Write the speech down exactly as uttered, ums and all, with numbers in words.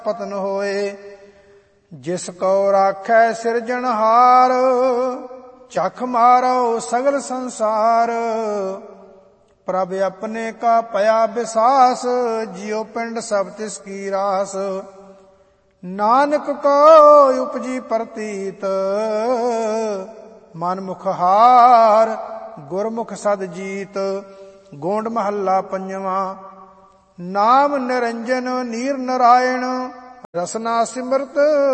ਪਤਨ ਹੋਏ। ਜਿਸ ਕਉ ਰਾਖੈ ਸਿਰਜਣਹਾਰ, ਚਖ ਮਾਰੋ ਸਗਲ ਸੰਸਾਰ। ਪ੍ਰਭ ਆਪਣੇ ਕਾ ਭਇਆ ਵਿਸਾਸ, ਜਿਉ ਪਿੰਡ ਸਭ ਤਿਸ ਕੀ ਰਾਸ। ਨਾਨਕ ਕੋ ਉਪਜੀ ਪ੍ਰਤੀਤ, ਮਨ ਮੁਖ ਹਾਰ ਗੁਰਮੁਖ ਸਦ ਜੀਤ। ਗੋਂਡ ਮਹੱਲਾ ਪੰਜਵਾਂ। ਨਾਮ ਨਿਰੰਜਨ ਨੀਰ ਨਰਾਇਣ, ਰਸਨਾ ਸਿਮਰਤ